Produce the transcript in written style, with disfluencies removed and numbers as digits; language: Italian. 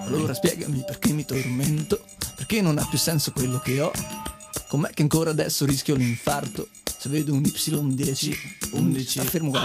Allora spiegami perché mi tormento, perché non ha più senso quello che ho. Com'è che ancora adesso rischio l'infarto se vedo un Y10, 11, fermo